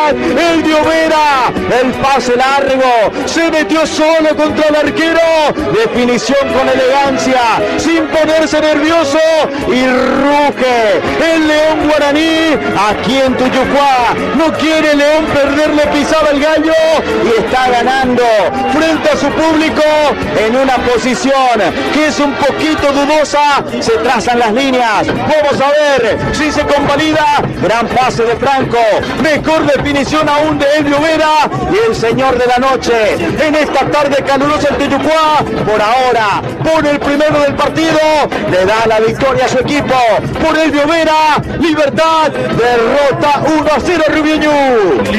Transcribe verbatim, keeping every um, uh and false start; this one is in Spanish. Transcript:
Libertad, el Diovera, el pase largo, se metió solo contra el arquero, definición con elegancia, sin ponerse nervioso, y ruge el León Guaraní, aquí en Tuyucuá. No quiere León perderle pisada al gallo, y está ganando frente a su público en una posición que es un poquito dudosa. Se trazan las líneas, vamos a ver si se convalida. Gran pase de Franco, mejor definición aún de El Diovera, y el señor de la noche en esta tarde calurosa en Tuyucuá, por ahora pone el primero del partido, le da la victoria a su equipo. Por El Diovera, Libertad derrota uno a cero a Rubiñú.